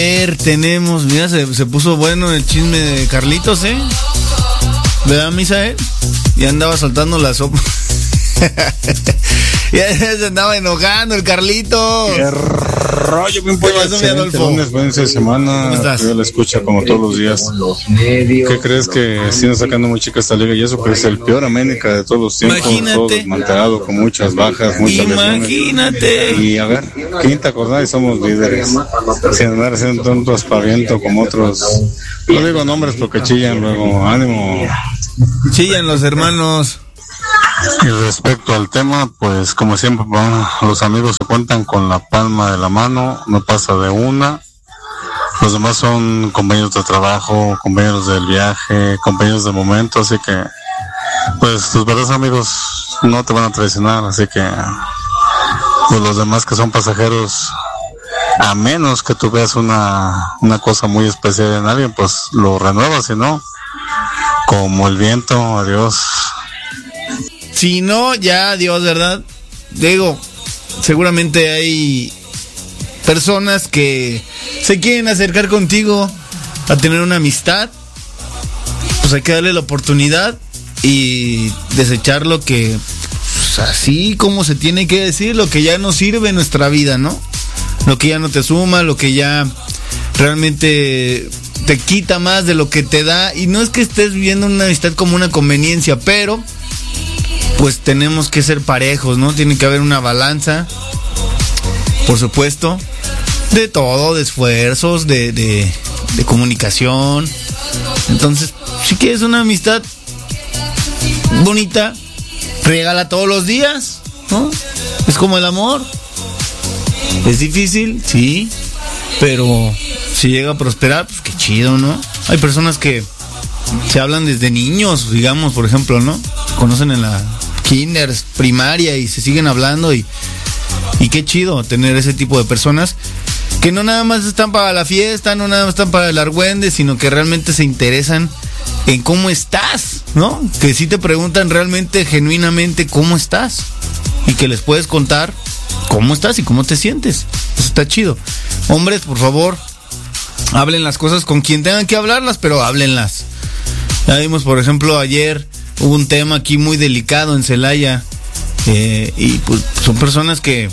Tenemos, mira, se puso bueno el chisme de Carlitos, ¿verdad, Misael? Ya andaba saltando la sopa. Ya se andaba enojando el Carlito. ¡Qué rollo, mi pollo! Lunes, buen de semana. ¿Cómo estás? Yo la escucho como todos los días. ¿Qué crees que siguen sacando muy chica esta liga? Y eso que es el peor América de todos los tiempos. Imagínate. Todo desmantelado, con muchas bajas, muchas Imagínate. lesiones. Y a ver, quinta jornada y somos líderes. Sin andar haciendo tanto aspaviento como otros. No digo nombres porque chillan luego. Ánimo. Chillan los hermanos. Y respecto al tema, pues como siempre, los amigos se cuentan con la palma de la mano, no pasa de una. Los demás son compañeros de trabajo, compañeros del viaje, compañeros de momento, así que pues tus verdaderos amigos no te van a traicionar, así que pues los demás que son pasajeros, a menos que tú veas una cosa muy especial en alguien, pues lo renuevas, si no, como el viento, adiós. Si no, ya adiós, ¿verdad? Digo, seguramente hay personas que se quieren acercar contigo a tener una amistad. Pues hay que darle la oportunidad y desechar lo que, pues así como se tiene que decir, lo que ya no sirve en nuestra vida, ¿no? Lo que ya no te suma, lo que ya realmente te quita más de lo que te da. Y no es que estés viviendo una amistad como una conveniencia, pero pues tenemos que ser parejos, ¿no? Tiene que haber una balanza, por supuesto, de todo, de esfuerzos, de comunicación. Entonces, si quieres una amistad bonita, regala todos los días, ¿no? Es como el amor. Es difícil, sí, pero si llega a prosperar, pues qué chido, ¿no? Hay personas que se hablan desde niños, digamos, por ejemplo, ¿no? Se conocen en la kinder, primaria y se siguen hablando y qué chido tener ese tipo de personas que no nada más están para la fiesta, no nada más están para el argüende, sino que realmente se interesan en cómo estás, ¿no? Que sí te preguntan realmente, genuinamente, cómo estás y que les puedes contar cómo estás y cómo te sientes. Eso está chido. Hombres, por favor, hablen las cosas con quien tengan que hablarlas, pero háblenlas. Ya vimos, por ejemplo, ayer hubo un tema aquí muy delicado en Celaya, y pues son personas que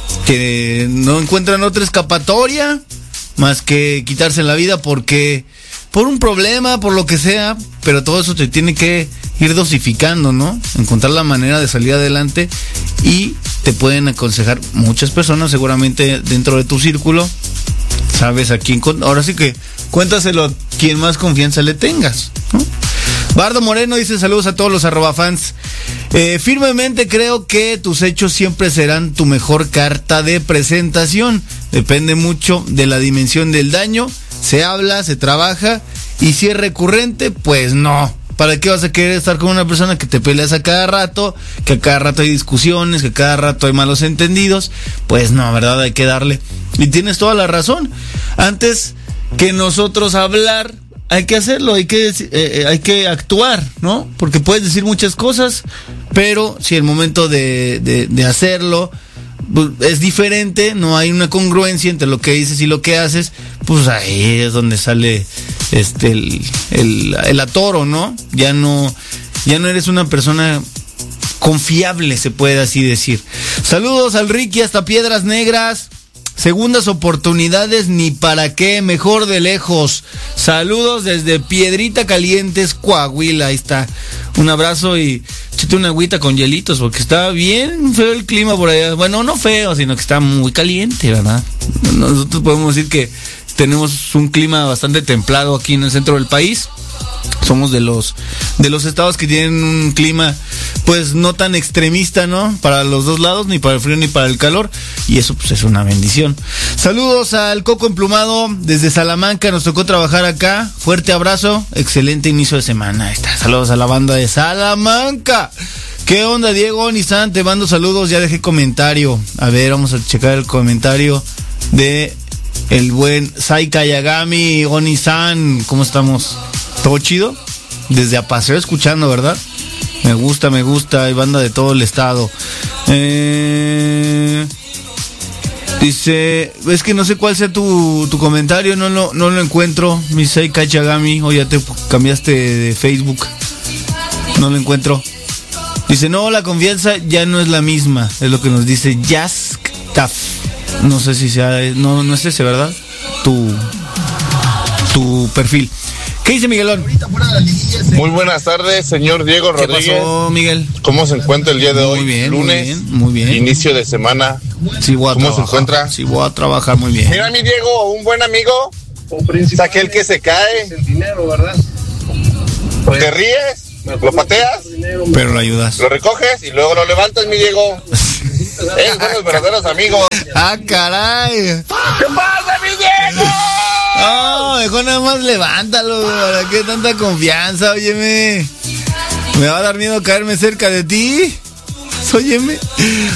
no encuentran otra escapatoria más que quitarse la vida por un problema, por lo que sea, pero todo eso te tiene que ir dosificando, ¿no? Encontrar la manera de salir adelante y te pueden aconsejar muchas personas seguramente dentro de tu círculo. Sabes a quién, ahora sí que cuéntaselo a quien más confianza le tengas, ¿no? Bardo Moreno dice saludos a todos los @fans. Firmemente creo que tus hechos siempre serán tu mejor carta de presentación. Depende mucho de la dimensión del daño. Se habla, se trabaja y si es recurrente, pues no. ¿Para qué vas a querer estar con una persona que te peleas a cada rato, que a cada rato hay discusiones, que a cada rato hay malos entendidos? Pues no, ¿verdad? Hay que darle. Y tienes toda la razón. Antes que nosotros hablar, hay que hacerlo, hay que actuar, ¿no? Porque puedes decir muchas cosas, pero si el momento de hacerlo es diferente, no hay una congruencia entre lo que dices y lo que haces, pues ahí es donde sale el atoro, ¿no? Ya no eres una persona confiable, se puede así decir. Saludos al Ricky hasta Piedras Negras. Segundas oportunidades ni para qué, mejor de lejos. Saludos desde Piedrita Calientes, Coahuila. Ahí está. Un abrazo y échate una agüita con hielitos porque está bien feo el clima por allá. Bueno, no feo, sino que está muy caliente, ¿verdad? Nosotros podemos decir que tenemos un clima bastante templado aquí en el centro del país. Somos de los estados que tienen un clima pues no tan extremista, ¿no? Para los dos lados, ni para el frío ni para el calor, y eso pues es una bendición. Saludos al Coco Emplumado desde Salamanca, nos tocó trabajar acá. Fuerte abrazo, excelente inicio de semana. Ahí está, saludos a la banda de Salamanca. ¿Qué onda, Diego Nissan? Te mando saludos, ya dejé comentario. A ver, vamos a checar el comentario de el buen Saika Yagami. Oni-san, ¿cómo estamos? ¿Todo chido? Desde Apaseo escuchando, ¿verdad? Me gusta, hay banda de todo el estado. Dice, es que no sé cuál sea tu comentario, no lo encuentro. Misei Kachagami, o ya te cambiaste de Facebook. No lo encuentro. Dice, no, la confianza ya no es la misma. Es lo que nos dice Jask-Taf. No sé si sea, no es ese, ¿verdad? Tu perfil. ¿Qué dice Miguelón? Muy buenas tardes, señor Diego Rodríguez. ¿Qué pasó, Miguel? ¿Cómo se encuentra el día de hoy? Muy bien, lunes, muy bien. inicio de semana. Sí, voy a ¿Cómo trabajar. se encuentra? Sí, voy a trabajar muy bien. Mira, mi Diego, un buen amigo es aquel que se cae. El dinero, ¿verdad? Te ríes, lo pateas, Pero lo ayudas. lo recoges y luego lo levantas, mi Diego. Esos son los verdaderos amigos. ¡Ah, caray! ¿Qué pasa, mi Diego? No, mejor nada más levántalo, ¿para qué tanta confianza? Óyeme, ¿me va a dar miedo caerme cerca de ti? Óyeme.